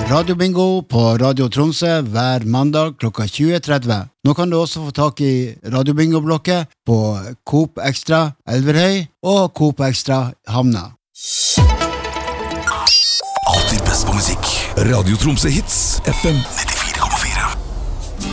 Radio Bingo på Radio Tromsø hver mandag klokka 20.30. Nå kan du også få tak i Radio Bingo-blokket på Coop Extra Elverhøy og Coop Extra Hamna. Alltid best på musikk. Radio Tromsø Hits FM 94.